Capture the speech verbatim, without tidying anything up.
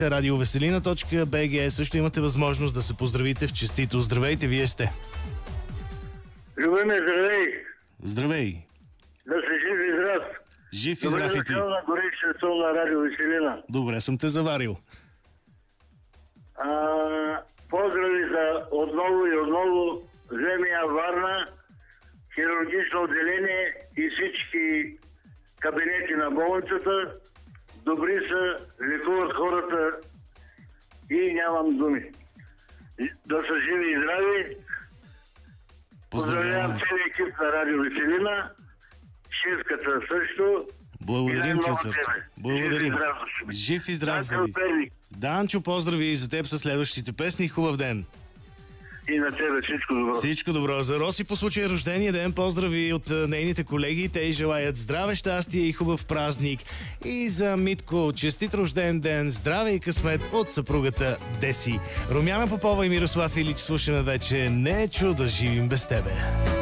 радиовеселина точка би джи. Също имате възможност да се поздравите в честито. Здравейте, вие сте. Любиме, здравей! Здравей! Да си жив и здрав! Жив и здрав и ти! Добре на горещия сол на Радио Веселина. Добре съм те заварил. А, поздрави за отново и отново Земя Варна, хирургично отделение и всички кабинети на болницата. Добри са, лекуват хората и нямам думи. Да са живи и здрави. Поздравявам целият екип на Радио Веселина, шефката също. Благодарим ти от сърце. Благодарим. Жив и Жив здрав. и здрав. Данчо, поздрави и за теб със следващите песни. Хубав ден. И на тебе всичко добро. Всичко добро. За Роси по случай рождения ден поздрави от нейните колеги. Те й желаят здраве, щастие и хубав празник. И за Митко честит рожден ден, здраве и късмет от съпругата Деси. Румяна Попова и Мирослав Илич слушаме вече "Не е чудо да живим без тебе".